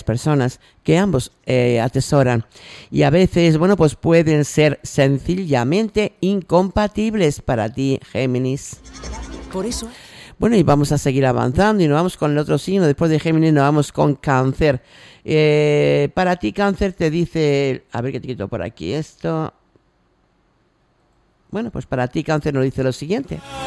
aquellas personas que ambos atesoran. Y a veces, bueno, pues pueden ser sencillamente incompatibles para ti, Géminis. Por eso... Bueno, y vamos a seguir avanzando y nos vamos con el otro signo. Después de Géminis nos vamos con Cáncer. Para ti, Cáncer, te dice... A ver que te quito por aquí esto. Bueno, pues para ti, Cáncer, nos dice lo siguiente.